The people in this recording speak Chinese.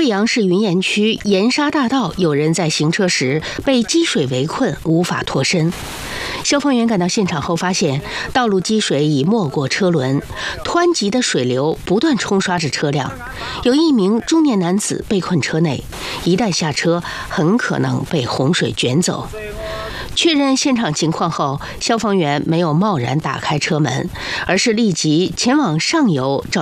贵阳市云岩区盐沙大道，有人在行车时被积水围困，无法脱身。消防员赶到现场后发现，道路积水已没过车轮，湍急的水流不断冲刷着车辆，有一名中年男子被困车内，一旦下车，很可能被洪水卷走。确认现场情况后，消防员没有贸然打开车门，而是立即前往上游找